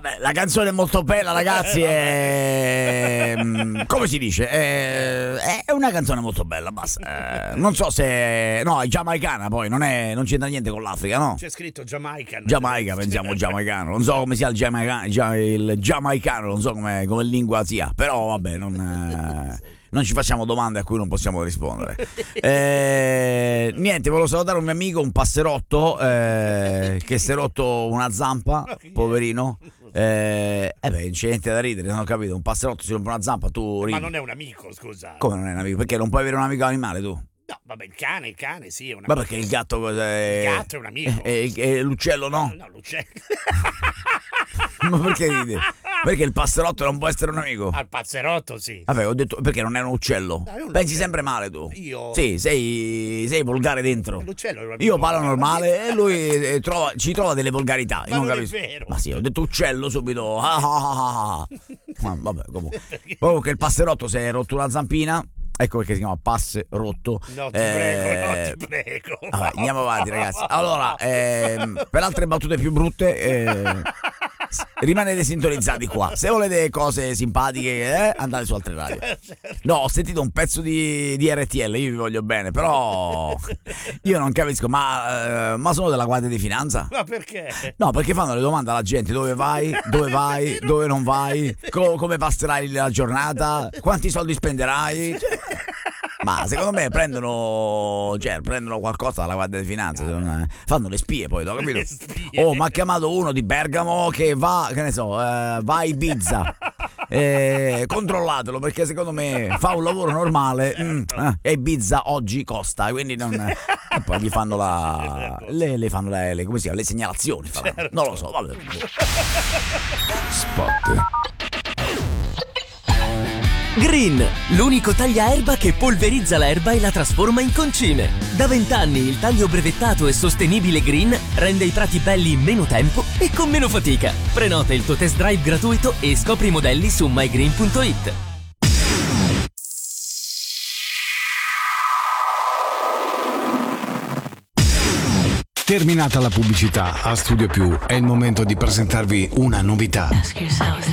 Vabbè, la canzone è molto bella, ragazzi. Come si dice? È una canzone molto bella. Basta. Non so se. No, è giamaicana, poi non c'entra niente con l'Africa, no? C'è scritto Jamaica. Giamaica, pensiamo giamaicano. Non so come sia il giamaicano, non so come lingua sia. Però vabbè, non ci facciamo domande a cui non possiamo rispondere. Niente, volevo salutare un mio amico, un passerotto, che si è rotto una zampa, poverino. Beh, c'è niente da ridere, non ho capito. Un passerotto si rompe una zampa, tu ridi. Ma non è un amico, scusa. Come non è un amico? Perché non puoi avere un amico animale, tu? No, vabbè, il cane sì, è un amico. Ma perché il gatto cos'è? Il gatto è un amico. E l'uccello no? No, l'uccello. Ma perché ride? Perché il passerotto non può essere un amico? Al passerotto, sì. Vabbè, ho detto perché non è un uccello. Pensi sempre male tu. Io? Sì, sei volgare dentro. L'uccello è un amico. Io parlo normale e lui ci trova delle volgarità. Ma Io non non capisco. è vero. Ma sì, ho detto uccello subito. Ma vabbè, comunque il passerotto si è rotto una zampina. Ecco perché si chiama passerotto. No, ti prego. Vabbè, andiamo avanti, ragazzi. Allora, per altre battute più brutte, rimanete sintonizzati qua. Se volete cose simpatiche, andate su altre radio. No, ho sentito un pezzo di RTL, io vi voglio bene, però io non capisco, ma sono della Guardia di Finanza? Ma perché? No, perché fanno le domande alla gente: dove vai, dove non vai, come passerai la giornata, quanti soldi spenderai. Ma secondo me prendono qualcosa dalla Guardia di Finanza, fanno le spie poi, ho capito? Oh, mi ha chiamato uno di Bergamo che va, che ne so, va a Ibiza. Controllatelo, perché secondo me fa un lavoro normale e Ibiza oggi costa, quindi non. E poi gli fanno le fanno come si chiama, le segnalazioni, certo. Non lo so, vabbè. Spot. Green, l'unico tagliaerba che polverizza l'erba e la trasforma in concime. Da 20 anni il taglio brevettato e sostenibile Green rende i prati belli in meno tempo e con meno fatica. Prenota il tuo test drive gratuito e scopri i modelli su mygreen.it. Terminata la pubblicità, a Studio Più è il momento di presentarvi una novità. Ask yourself